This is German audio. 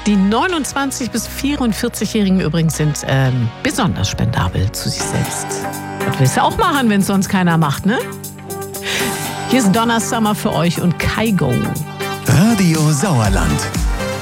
Die 29- bis 44-Jährigen übrigens sind besonders spendabel zu sich selbst. Das willst du auch machen, wenn es sonst keiner macht, ne? Hier ist Donna Summer für euch und Kygo. Radio Sauerland.